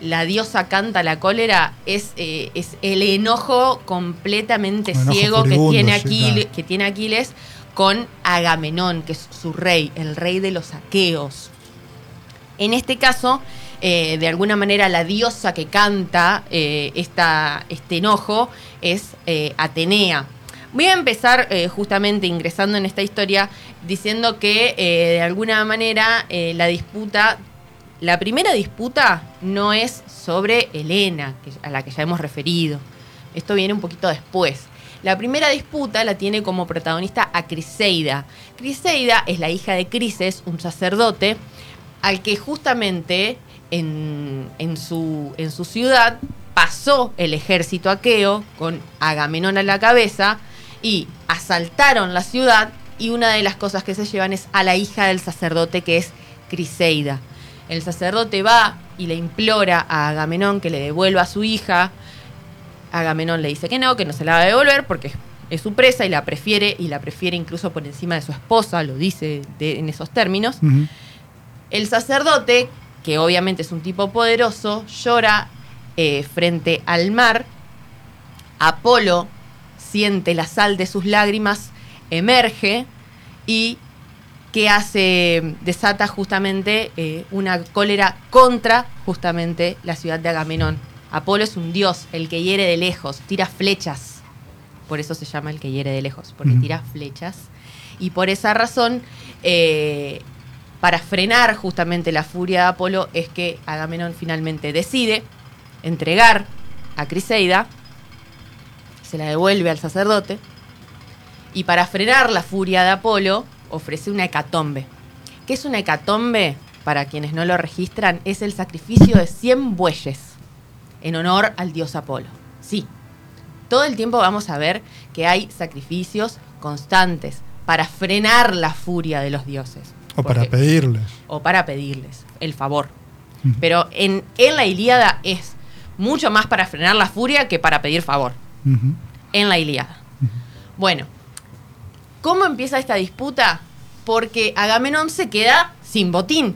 la diosa canta la cólera es el enojo completamente enojo ciego furibundo, que tiene Aquiles con Agamenón, que es su rey, el rey de los aqueos. En este caso, de alguna manera, la diosa que canta este enojo es Atenea. Voy a empezar justamente ingresando en esta historia diciendo que de alguna manera la primera disputa no es sobre Helena, a la que ya hemos referido. Esto viene un poquito después. La primera disputa la tiene como protagonista a Criseida. Criseida es la hija de Crises, un sacerdote, al que justamente en su ciudad pasó el ejército aqueo con Agamenón a la cabeza y asaltaron la ciudad, y una de las cosas que se llevan es a la hija del sacerdote, que es Criseida. El sacerdote va y le implora a Agamenón que le devuelva a su hija. Agamenón le dice que no se la va a devolver porque es su presa y la prefiere incluso por encima de su esposa, lo dice en esos términos. Uh-huh. El sacerdote, que obviamente es un tipo poderoso, llora frente al mar. Apolo siente la sal de sus lágrimas, emerge y que desata justamente una cólera contra justamente la ciudad de Agamenón. Apolo es un dios, el que hiere de lejos, tira flechas. Por eso se llama el que hiere de lejos, porque tira flechas. Y por esa razón, para frenar justamente la furia de Apolo, es que Agamenón finalmente decide entregar a Criseida, se la devuelve al sacerdote, y para frenar la furia de Apolo, ofrece una hecatombe. ¿Qué es una hecatombe? Para quienes no lo registran, es el sacrificio de 100 bueyes en honor al dios Apolo. Sí, todo el tiempo vamos a ver que hay sacrificios constantes para frenar la furia de los dioses. O para pedirles. O para pedirles el favor. Uh-huh. Pero en la Ilíada es mucho más para frenar la furia que para pedir favor. Uh-huh. En la Ilíada. Uh-huh. Bueno, ¿cómo empieza esta disputa? Porque Agamenón se queda sin botín.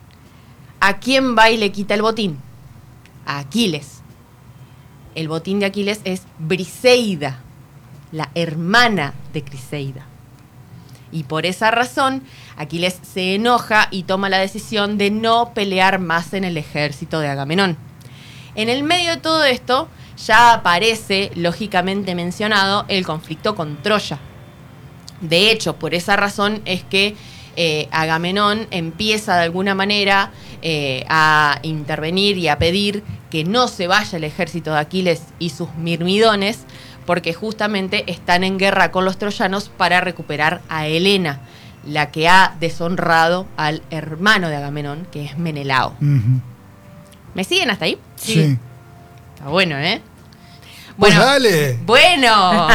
¿A quién va y le quita el botín? A Aquiles. El botín de Aquiles es Briseida, la hermana de Criseida. Y por esa razón, Aquiles se enoja y toma la decisión de no pelear más en el ejército de Agamenón. En el medio de todo esto, ya aparece, lógicamente mencionado, el conflicto con Troya. De hecho, por esa razón es que Agamenón empieza de alguna manera a intervenir y a pedir que no se vaya el ejército de Aquiles y sus mirmidones, porque justamente están en guerra con los troyanos para recuperar a Helena, la que ha deshonrado al hermano de Agamenón, que es Menelao. Uh-huh. ¿Me siguen hasta ahí? Sí. Está bueno, ¿eh? Bueno, pues dale. Bueno.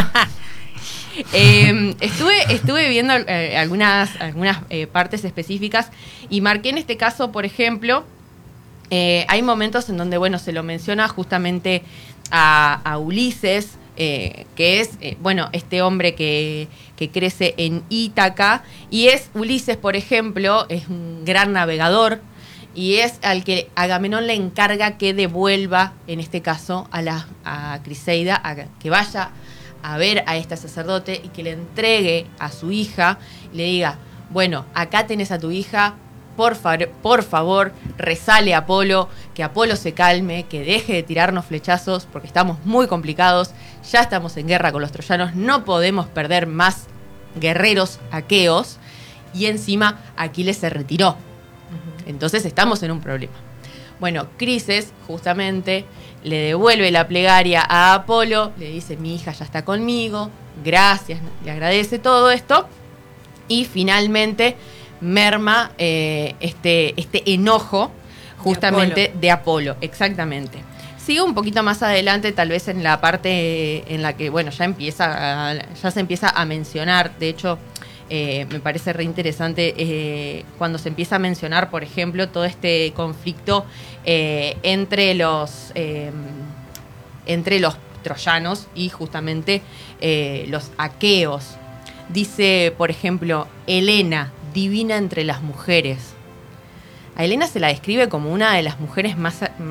Estuve viendo algunas partes específicas y marqué en este caso, por ejemplo, hay momentos en donde, bueno, se lo menciona justamente a Ulises, que es, este hombre que crece en Ítaca, y es Ulises, por ejemplo, es un gran navegador, y es al que Agamenón le encarga que devuelva, en este caso, a Criseida, que vaya a ver a este sacerdote y que le entregue a su hija y le diga, bueno, acá tenés a tu hija, por favor, rezale a Apolo, que Apolo se calme, que deje de tirarnos flechazos porque estamos muy complicados, ya estamos en guerra con los troyanos, no podemos perder más guerreros aqueos, y encima Aquiles se retiró. Uh-huh. Entonces estamos en un problema. Bueno, Crises justamente le devuelve la plegaria a Apolo, le dice, mi hija ya está conmigo, gracias, le agradece todo esto, y finalmente merma este enojo justamente de Apolo, exactamente. Sigo un poquito más adelante, tal vez en la parte en la que, bueno, ya se empieza a mencionar, de hecho, me parece re interesante cuando se empieza a mencionar, por ejemplo, todo este conflicto entre los troyanos y justamente los aqueos. Dice, por ejemplo, Helena, divina entre las mujeres. A Helena se la describe como una de las mujeres más